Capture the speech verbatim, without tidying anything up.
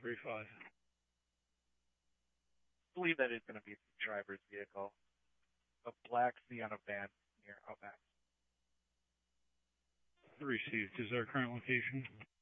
three five. I believe that is going to be the driver's vehicle. A black Sienna van near Outback. Received. Is our current location?